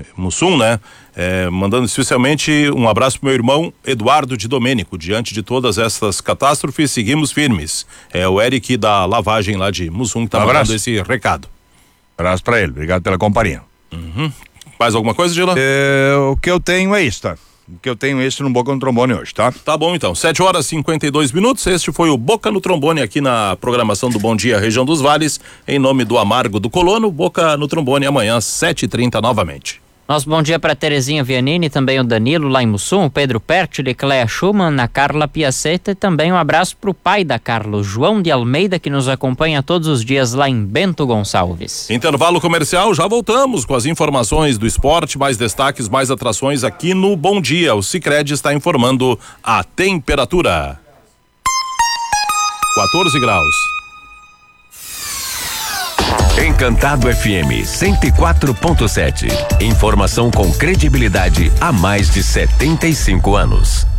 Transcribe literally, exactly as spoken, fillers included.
Mussum, né? É, mandando especialmente um abraço pro meu irmão Eduardo de Domênico. Diante de todas essas catástrofes, seguimos firmes. É o Eric da lavagem lá de Mussum que tá um mandando esse recado. Abraço pra ele, obrigado pela companhia. Uhum. Mais alguma coisa, Gila? É, o que eu tenho é isso, tá? O que eu tenho é isso no Boca no Trombone hoje, tá? Tá bom então, sete horas e cinquenta e dois minutos, este foi o Boca no Trombone aqui na programação do Bom Dia Região dos Vales, em nome do Amargo do Colono. Boca no Trombone amanhã, sete e trinta novamente. Nosso bom dia para Terezinha Vianini, também o Danilo lá em Mussum, o Pedro Pertile, Cleia Schumann, a Carla Piaceta e também um abraço para o pai da Carla, João de Almeida, que nos acompanha todos os dias lá em Bento Gonçalves. Intervalo comercial, já voltamos com as informações do esporte, mais destaques, mais atrações aqui no Bom Dia. O Sicredi está informando a temperatura. quatorze graus. Encantado F M cento e quatro ponto sete. Informação com credibilidade há mais de setenta e cinco anos.